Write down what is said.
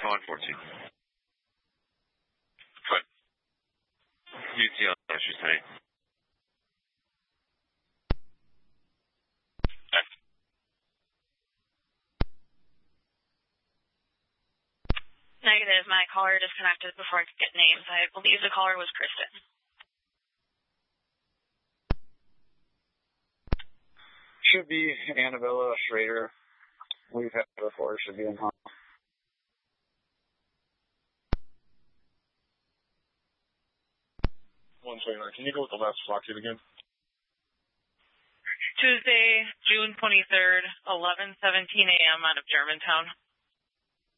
on 14. But UTL, I should say. Negative. My caller disconnected before I could get names. I believe the caller was Kristen. Should be Annabella Schrader. We've had her before. Should be in home. 129. Can you go with the last flock kid again? Tuesday, June 23rd, 11:17 a.m. out of Germantown.